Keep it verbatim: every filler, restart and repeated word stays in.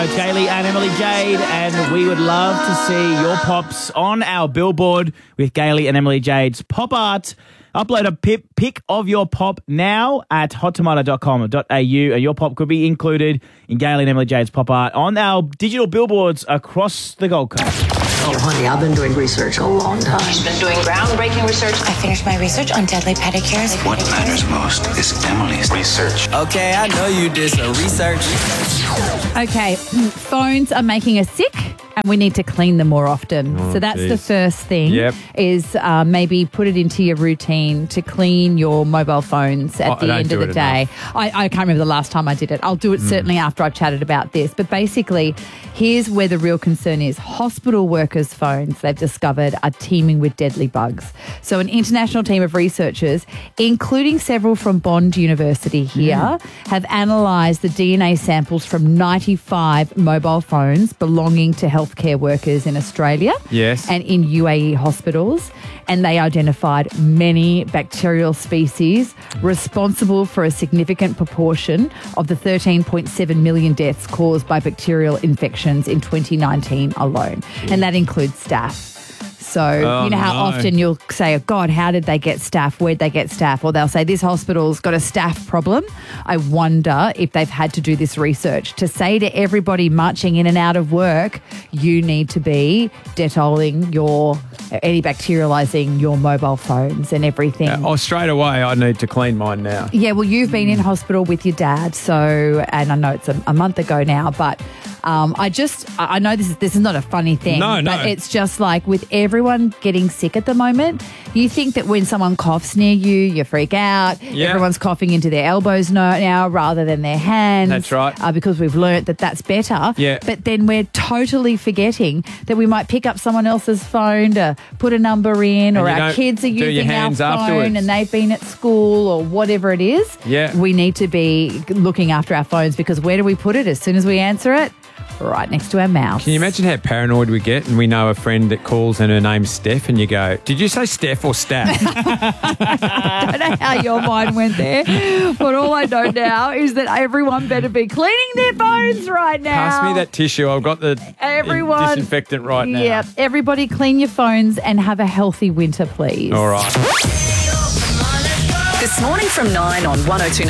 It's Gailey and Emily Jade, and we would love to see your pops on our billboard with Gailey and Emily Jade's pop art. Upload a pip, pic of your pop now at hot tomato dot com dot a u, and your pop could be included in Gailey and Emily Jade's pop art on our digital billboards across the Gold Coast. Oh, honey, I've been doing research a long time. She's been doing groundbreaking research. I finished my research on deadly pedicures. What matters most is Emily's research. Okay, I know you did some research. Okay, phones are making us sick and we need to clean them more often. Oh, so that's geez. the first thing Yep. is uh, maybe put it into your routine to clean your mobile phones at Oh, I the don't end of do the it day. I, I can't remember the last time I did it. I'll do it Mm. certainly after I've chatted about this. But basically, here's where the real concern is. Hospital workers' phones, they've discovered, are teeming with deadly bugs. So an international team of researchers, including several from Bond University here, Mm. have analysed the D N A samples from ninety-five mobile phones belonging to healthcare workers in Australia Yes. and in U A E hospitals, and they identified many bacterial species responsible for a significant proportion of the thirteen point seven million deaths caused by bacterial infections in twenty nineteen alone, and that includes staph. So, Oh, you know how no. often you'll say, oh, God, how did they get staph? Where'd they get staph? Or they'll say, this hospital's got a staph problem. I wonder if they've had to do this research to say to everybody marching in and out of work, you need to be Detolling your, antibacterialising your mobile phones and everything. Uh, oh, straight away, I need to clean mine now. Yeah, well, you've been in hospital with your dad, so, and I know it's a, a month ago now, but um, I just, I I know this is this is not a funny thing, No, no. but it's just like with everyone getting sick at the moment, you think that when someone coughs near you, you freak out. Yeah. Everyone's coughing into their elbows no- now rather than their hands. That's right. Uh, because we've learnt that that's better. Yeah. But then we're totally forgetting that we might pick up someone else's phone to put a number in, And or you our don't kids are do your using our hands phone afterwards. and they've been at school or whatever it is. Yeah. We need to be looking after our phones, because where do we put it as soon as we answer it? Right next to our mouth. Can you imagine how paranoid we get and we know a friend that calls and her name's Steph and you go, did you say Steph or Staff? I don't know how your mind went there, but all I know now is that everyone better be cleaning their phones right now. Pass me that tissue. I've got the Everyone, disinfectant right now. Yeah, everybody clean your phones and have a healthy winter, please. All right. This morning from nine on one oh two point nine